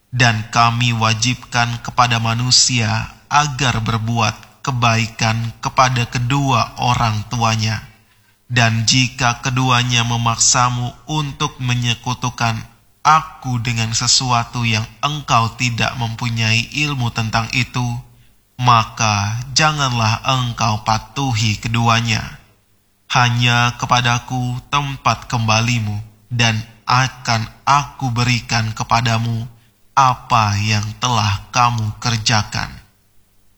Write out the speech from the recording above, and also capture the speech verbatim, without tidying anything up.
dan kami wajibkan kepada manusia agar berbuat kebaikan kepada kedua orang tuanya. Dan jika keduanya memaksamu untuk menyekutukan aku dengan sesuatu yang engkau tidak mempunyai ilmu tentang itu, maka janganlah engkau patuhi keduanya. Hanya kepadaku tempat kembalimu, dan akan aku berikan kepadamu apa yang telah kamu kerjakan.